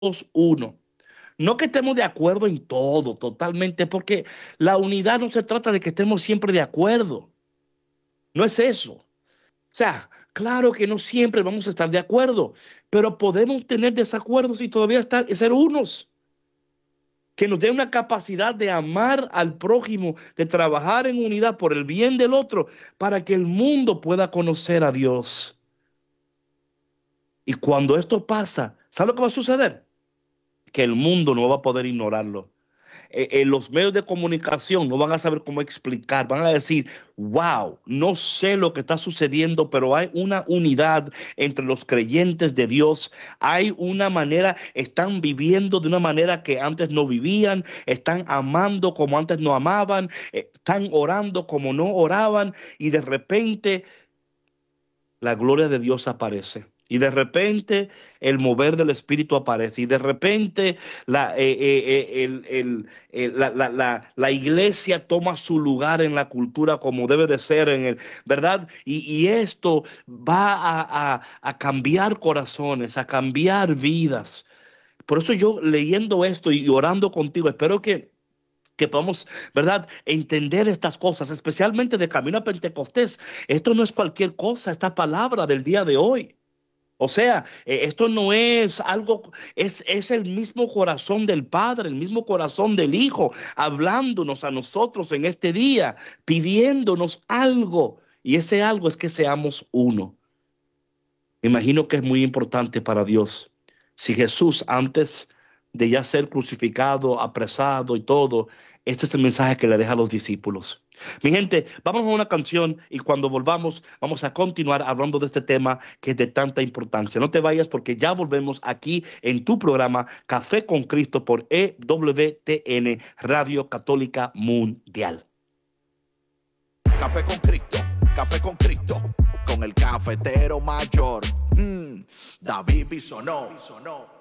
uno. No que estemos de acuerdo en todo, totalmente, porque la unidad no se trata de que estemos siempre de acuerdo. No es eso. O sea, claro que no siempre vamos a estar de acuerdo, pero podemos tener desacuerdos y todavía ser unos. Que nos dé una capacidad de amar al prójimo, de trabajar en unidad por el bien del otro, para que el mundo pueda conocer a Dios. Y cuando esto pasa, ¿sabe lo que va a suceder? Que el mundo no va a poder ignorarlo. Los medios de comunicación no van a saber cómo explicar, van a decir, wow, no sé lo que está sucediendo, pero hay una unidad entre los creyentes de Dios, hay una manera, están viviendo de una manera que antes no vivían, están amando como antes no amaban, están orando como no oraban, y de repente la gloria de Dios aparece. Y de repente el mover del Espíritu aparece. Y de repente la iglesia toma su lugar en la cultura como debe de ser, ¿verdad? Y esto va a cambiar corazones, a cambiar vidas. Por eso yo leyendo esto y orando contigo, espero que podamos, ¿verdad?, entender estas cosas, especialmente de camino a Pentecostés. Esto no es cualquier cosa, esta palabra del día de hoy. O sea, esto no es algo, es el mismo corazón del Padre, el mismo corazón del Hijo, hablándonos a nosotros en este día, pidiéndonos algo. Y ese algo es que seamos uno. Me imagino que es muy importante para Dios. Si Jesús, antes de ya ser crucificado, apresado y todo, este es el mensaje que le deja a los discípulos. Mi gente, vamos a una canción y cuando volvamos vamos a continuar hablando de este tema que es de tanta importancia. No te vayas porque ya volvemos aquí en tu programa Café con Cristo por EWTN, Radio Católica Mundial. Café con Cristo, con el cafetero mayor, David Bisonó.